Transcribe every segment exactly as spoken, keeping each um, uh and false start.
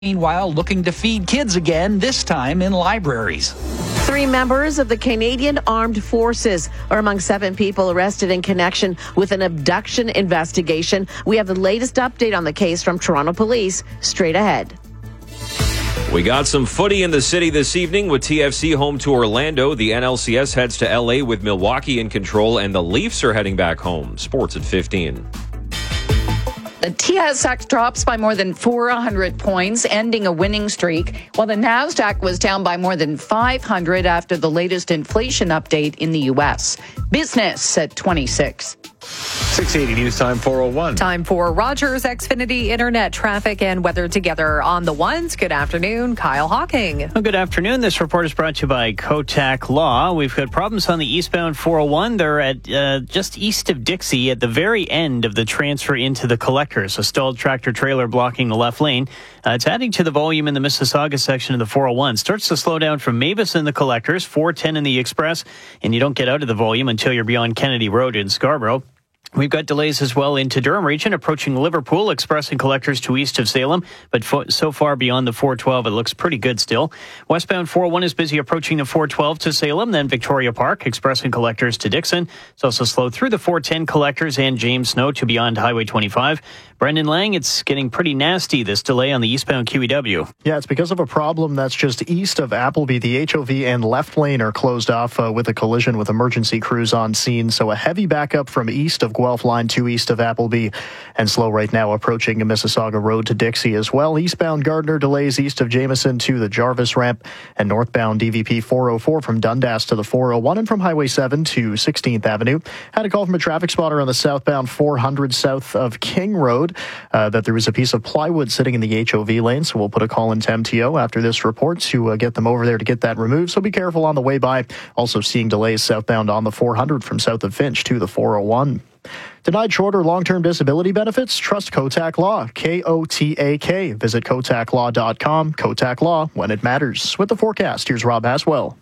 Meanwhile, looking to feed kids again, this time in libraries. Three members of the Canadian Armed Forces are among seven people arrested in connection with an abduction investigation. We have the latest update on the case from Toronto Police straight ahead. We got some footy in the city this evening with T F C home to Orlando. The N L C S heads to L A with Milwaukee in control, and the Leafs are heading back home. Sports at fifteen. The T S X drops by more than four hundred points, ending a winning streak, while the NASDAQ was down by more than five hundred after the latest inflation update in the U S. Business at twenty-six. six eighty News Time four oh one. Time for Rogers Xfinity Internet traffic and weather together on the ones. Good afternoon, Kyle Hawking. Well, good afternoon. This report is brought to you by Kotak Law. We've got problems on the eastbound four oh one. They're at uh, just east of Dixie at the very end of the transfer into the collectors. A stalled tractor trailer blocking the left lane. Uh, it's adding to the volume in the Mississauga section of the four oh one. Starts to slow down from Mavis in the collectors, four ten in the express, and you don't get out of the volume until you're beyond Kennedy Road in Scarborough. We've got delays as well into Durham region, approaching Liverpool, express and collectors to east of Salem, but fo- so far beyond the four twelve, it looks pretty good still. Westbound four oh one is busy approaching the four twelve to Salem, then Victoria Park, express and collectors to Dixon. It's also slow through the four ten collectors and James Snow to beyond Highway twenty-five. Brendan Lang, it's getting pretty nasty, this delay on the eastbound Q E W. Yeah, it's because of a problem that's just east of Appleby. The H O V and left lane are closed off uh, with a collision with emergency crews on scene. So a heavy backup from east of Guelph Line to east of Appleby, and slow right now approaching Mississauga Road to Dixie as well. Eastbound Gardner delays east of Jameson to the Jarvis ramp, and northbound D V P four oh four from Dundas to the four oh one, and from Highway seven to sixteenth Avenue. Had a call from a traffic spotter on the southbound four hundred south of King Road uh, that there was a piece of plywood sitting in the H O V lane, so we'll put a call into M T O after this report to uh, get them over there to get that removed. So be careful on the way by. Also seeing delays southbound on the four hundred from south of Finch to the four oh one. Denied short or long-term disability benefits? Trust Kotak Law. K O T A K. Visit kotak law dot com. Kotak Law, when it matters. With the forecast, here's Rob Haswell.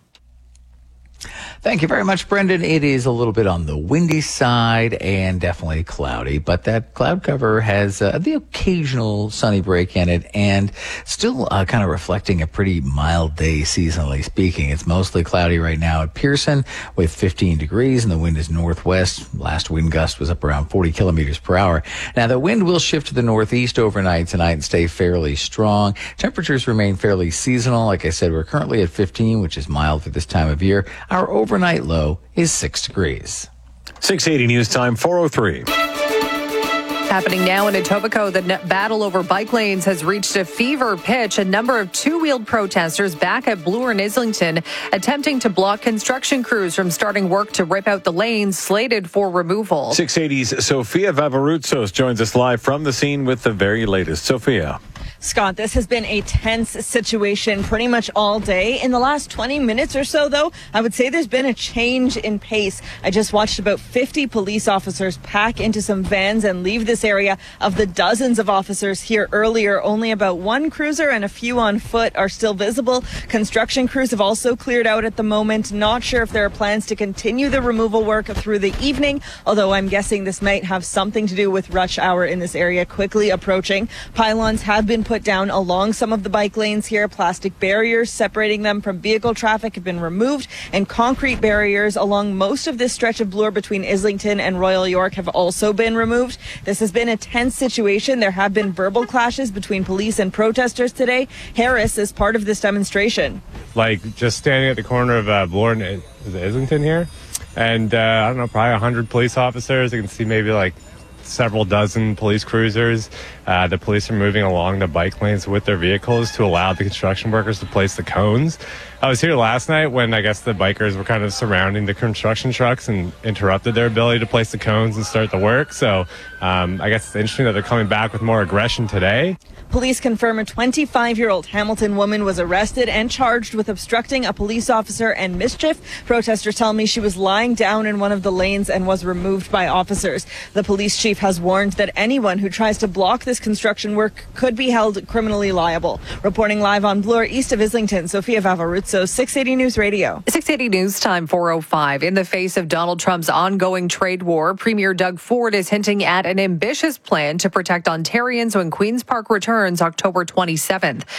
Thank you very much, Brendan. It is a little bit on the windy side and definitely cloudy, but that cloud cover has uh, the occasional sunny break in it, and still uh, kind of reflecting a pretty mild day seasonally speaking. It's mostly cloudy right now at Pearson with fifteen degrees, and the wind is northwest. Last wind gust was up around forty kilometers per hour. Now, the wind will shift to the northeast overnight tonight and stay fairly strong. Temperatures remain fairly seasonal. Like I said, we're currently at fifteen, which is mild for this time of year. Our overnight low is six degrees. six eighty News Time four oh three. Happening now in Etobicoke, the battle over bike lanes has reached a fever pitch. A number of two-wheeled protesters back at Bloor and Islington attempting to block construction crews from starting work to rip out the lanes slated for removal. six eighty's Sophia Vavaroutsos joins us live from the scene with the very latest. Sophia. Scott, this has been a tense situation pretty much all day. In the last twenty minutes or so, though, I would say there's been a change in pace. I just watched about fifty police officers pack into some vans and leave this area. Of the dozens of officers here earlier, only about one cruiser and a few on foot are still visible. Construction crews have also cleared out at the moment. Not sure if there are plans to continue the removal work through the evening, although I'm guessing this might have something to do with rush hour in this area quickly approaching. Pylons have been put down along some of the bike lanes here. Plastic barriers separating them from vehicle traffic have been removed, and concrete barriers along most of this stretch of Bloor between Islington and Royal York have also been removed. This has been a tense situation. There have been verbal clashes between police and protesters today. Harris is part of this demonstration. Like just standing at the corner of uh, Bloor and Islington here, and uh, I don't know, probably one hundred police officers. You can see maybe like several dozen police cruisers. Uh, the police are moving along the bike lanes with their vehicles to allow the construction workers to place the cones. I was here last night when I guess the bikers were kind of surrounding the construction trucks and interrupted their ability to place the cones and start the work. So um, I guess it's interesting that they're coming back with more aggression today. Police confirm a twenty-five-year-old Hamilton woman was arrested and charged with obstructing a police officer and mischief. Protesters tell me she was lying down in one of the lanes and was removed by officers. The police chief has warned that anyone who tries to block this organized construction work could be held criminally liable. Reporting live on Bloor, east of Islington, Sophia Vavaruzzo, six eighty News Radio. six eighty News Time, four oh five. In the face of Donald Trump's ongoing trade war, Premier Doug Ford is hinting at an ambitious plan to protect Ontarians when Queen's Park returns October twenty-seventh.